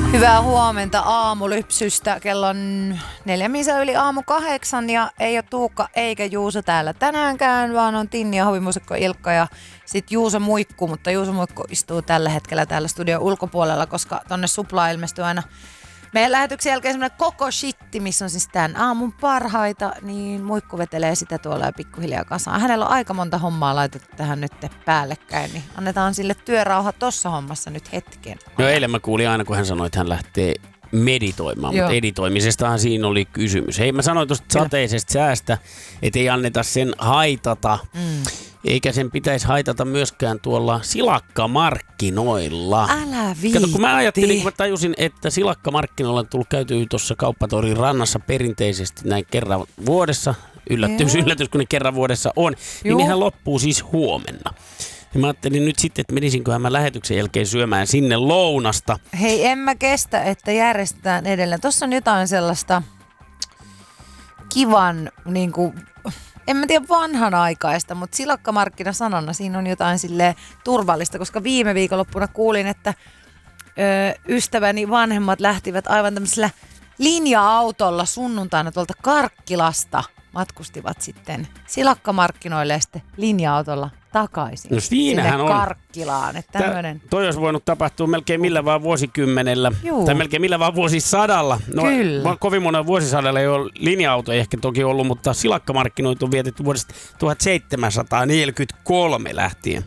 Hyvää huomenta aamulypsystä. Kello on 7:04 ja ei ole Tuukka eikä Juuso täällä tänäänkään, vaan on Tinni ja hovimuusikko Ilkka ja sitten Juuso Muikku, mutta Juuso Muikku istuu tällä hetkellä täällä studion ulkopuolella, koska tonne Suplaa ilmestyy aina meidän lähetyksen jälkeen semmoinen koko shitti, missä on siis tämän aamun parhaita, niin Muikku vetelee sitä tuolla ja pikkuhiljaa kasaan. Hänellä on aika monta hommaa laitettu tähän nyt päällekkäin, niin annetaan sille työrauha tossa hommassa nyt hetken. No eilen mä kuulin aina, kun hän sanoi, että hän lähtee meditoimaan, mutta editoimisestahan siinä oli kysymys. Hei, mä sanoin tuosta sateisesta säästä, että ei anneta sen haitata, eikä sen pitäisi haitata myöskään tuolla silakkamarkkinoilla. Älä viitti. Kato, kun mä ajattelin, kun mä tajusin, että silakkamarkkinoilla on tullut käytyä tuossa Kauppatorin rannassa perinteisesti näin kerran vuodessa, yllätys, kun ne kerran vuodessa on, niin nehän loppuu siis huomenna. Ja mä ajattelin nyt sitten, että menisinköhän mä lähetyksen jälkeen syömään sinne lounasta. Hei, en mä kestä, että järjestetään edelleen. Tuossa on jotain sellaista kivan, niinku, en mä tiedä vanhanaikaista, mutta silakkamarkkina-sanana siinä on jotain silleen turvallista, koska viime viikonloppuna kuulin, että ystäväni vanhemmat lähtivät aivan tämmöisellä linja-autolla sunnuntaina tuolta Karkkilasta. Matkustivat sitten silakkamarkkinoille ja sitten linja-autolla takaisin sinne Karkkilaan. Että toi olisi voinut tapahtua melkein millä vaan vuosikymmenellä tai melkein millä vaan vuosisadalla. No, kyllä. Kovin monen vuosisadalla ei ole linja-autoja ehkä toki ollut, mutta silakkamarkkinoita on vietetty vuodesta 1743 lähtien.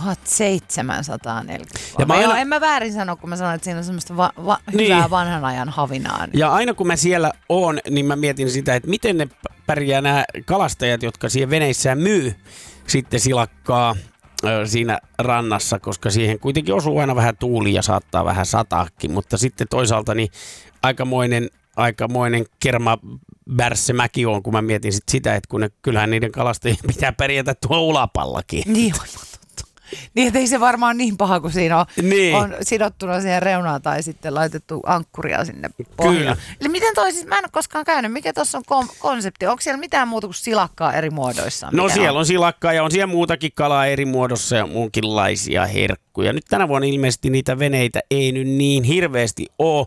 1743. En mä väärin sano, kun mä sanon, että siinä on semmoista hyvää vanhan ajan havinaa. Ja aina kun mä siellä oon, niin mä mietin sitä, että miten ne pärjää nämä kalastajat, jotka siihen veneissään myy sitten silakkaa siinä rannassa, koska siihen kuitenkin osuu aina vähän tuuli ja saattaa vähän sataakin, mutta sitten toisaalta niin aikamoinen kermabärssemäki on, kun mä mietin sitä, että kun kyllähän niiden kalastajien pitää pärjätä tuo ulapallakin. Niin on. Niin, että ei se varmaan niin paha, kun siinä on sidottuna siihen reunaan tai sitten laitettu ankkuria sinne pohjaan. Kyllä. Eli miten toi siis, mä en ole koskaan käynyt, mikä tuossa on konsepti? Onko siellä mitään muuta kuin silakkaa eri muodoissa? No siellä on silakkaa ja on siellä muutakin kalaa eri muodossa ja muunkinlaisia herkkuja. Nyt tänä vuonna ilmeisesti niitä veneitä ei nyt niin hirveästi ole.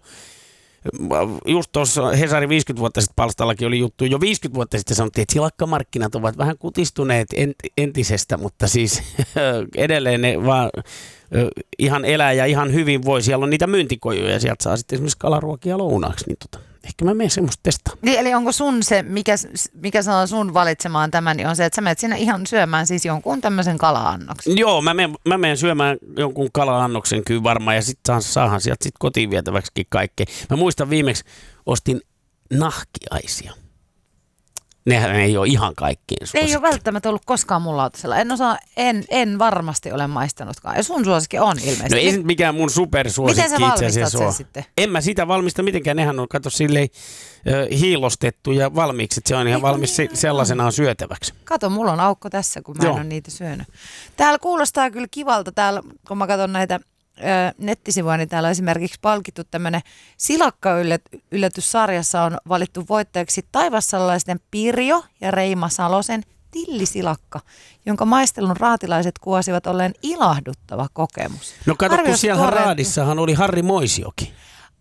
Just tuossa Hesari 50 vuotta sitten palstallakin oli juttu. Jo 50 vuotta sitten sanottiin, että silakkamarkkinat ovat vähän kutistuneet entisestä, mutta siis edelleen ne vaan ihan elää ja ihan hyvin voi. Siellä on niitä myyntikojuja ja sieltä saa sitten esimerkiksi kalaruokia lounaaksi. Niin ehkä mä menen semmoista testaa. Niin, eli onko sun se, mikä saa sun valitsemaan tämän, niin on se, että sä menet sinne ihan syömään siis jonkun tämmöisen kala-annoksen? Joo, mä menen syömään jonkun kala-annoksen kyllä varmaan ja sitten saahan sieltä sit kotiin vietäväksikin kaikkea. Mä muistan viimeksi ostin nahkiaisia. Nehän ei ole ihan kaikkien suosikki. Ei ole välttämättä ollut koskaan mun lautasella. En varmasti ole maistanutkaan. Ja sun suosikki on ilmeisesti. No ei se mikään mun supersuosikki. Miten sä valmistat sen sitten? En mä sitä valmista mitenkään. Nehän on silleen hiilostettu ja valmiiksi. Että se on ihan valmis sellaisenaan syötäväksi. Kato, mulla on aukko tässä, kun mä en ole niitä syönyt. Täällä kuulostaa kyllä kivalta. Täällä, kun mä katson näitä nettisivuja, niin täällä on esimerkiksi palkittu tämmöinen silakka-yllätyssarjassa on valittu voittajaksi taivassalaisten Pirjo ja Reima Salosen tillisilakka, jonka maistelun raatilaiset kuvasivat olleen ilahduttava kokemus. No kato, kun siellä raadissahan oli Harri Moisiokin.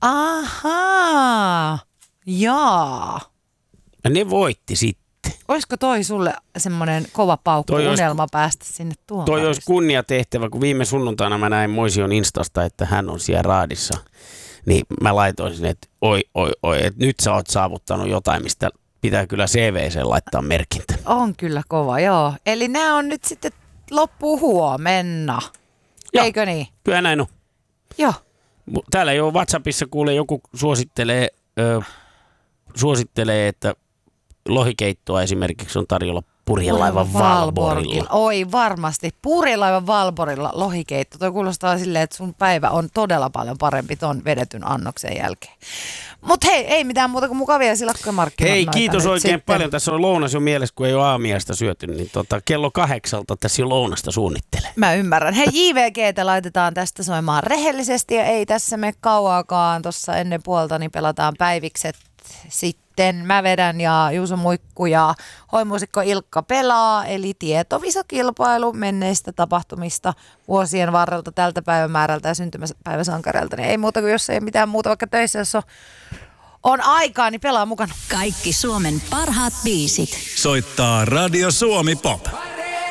Ahaa, jaa. Ja ne voitti sitten. Olisiko toi sulle semmoinen kova paukku unelma päästä sinne tuohon? Toi olisi kunniatehtävä, kun viime sunnuntaina mä näin Moision Instasta, että hän on siellä raadissa. Niin mä laitoin sinne, että oi, että nyt sä oot saavuttanut jotain, mistä pitää kyllä CV:seen laittaa merkintä. On kyllä kova, joo. Eli nämä on nyt sitten loppuu huomenna. Joo. Eikö niin? Kyllä näin on. Joo. Täällä jo WhatsAppissa kuulee joku suosittelee, että lohikeittoa esimerkiksi on tarjolla Purjelaivan Valborilla. Oi varmasti. Purjelaivan Valborilla lohikeitto. Toi kuulostaa silleen, että sun päivä on todella paljon parempi ton vedetyn annoksen jälkeen. Mutta hei, ei mitään muuta kuin mukavia silakkamarkkinoita. Hei, kiitos oikein sitten paljon. Tässä on lounas jo mielessä, kun ei ole aamiaista syöty, niin kello 8 tässä jo lounasta suunnittelee. Mä ymmärrän. Hei, JVGtä laitetaan tästä soimaan rehellisesti ja ei tässä mene kauaakaan. Tuossa ennen puolta niin pelataan päivikset sitten. sitten mä vedän ja Juuso Muikku ja hoimuusikko Ilkka pelaa, eli tietovisakilpailu menneistä tapahtumista vuosien varrelta tältä päivämäärältä ja syntymäpäiväsankareilta. Niin ei muuta kuin jos ei mitään muuta, vaikka töissä jos on aikaa, niin pelaa mukana. Kaikki Suomen parhaat biisit. Soittaa Radio Suomi Pop.